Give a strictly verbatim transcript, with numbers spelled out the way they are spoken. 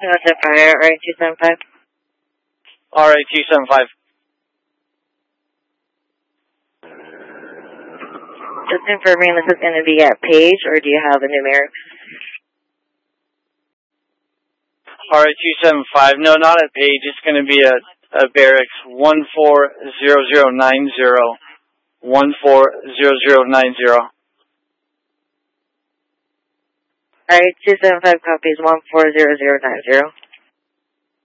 What's up, fire? R A two seven five. R A two seven five. Just confirming this is going to be at Page, or do you have the numerics? R A two seven five. No, not at Page. It's going to be a, a barracks. one four zero zero nine zero. one four zero zero nine zero. Alright, two seven five copies one four zero zero nine zero.